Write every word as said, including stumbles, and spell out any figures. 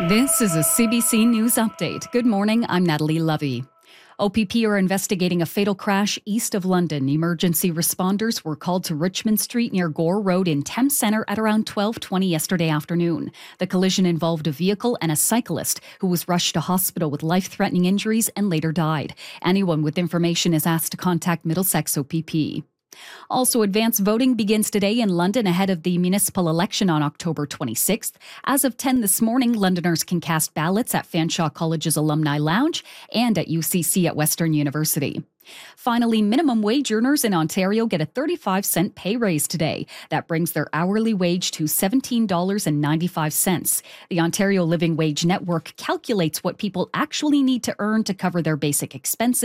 This is a C B C News Update. Good morning, I'm Natalie Lovey. O P P are investigating a fatal crash east of London. Emergency responders were called to Richmond Street near Gore Road in Thames Centre at around twelve twenty yesterday afternoon. The collision involved a vehicle and a cyclist who was rushed to hospital with life-threatening injuries and later died. Anyone with information is asked to contact Middlesex O P P. Also, advance voting begins today in London ahead of the municipal election on October twenty-sixth. As of ten this morning, Londoners can cast ballots at Fanshawe College's Alumni Lounge and at U C C at Western University. Finally, minimum wage earners in Ontario get a thirty-five cent pay raise today. That brings their hourly wage to seventeen dollars and ninety-five cents. The Ontario Living Wage Network calculates what people actually need to earn to cover their basic expenses